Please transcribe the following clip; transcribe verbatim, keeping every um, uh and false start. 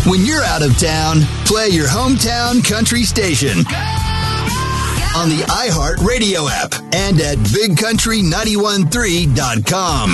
When you're out of town, play your hometown country station on the iHeart Radio app and at big country nine one three dot com.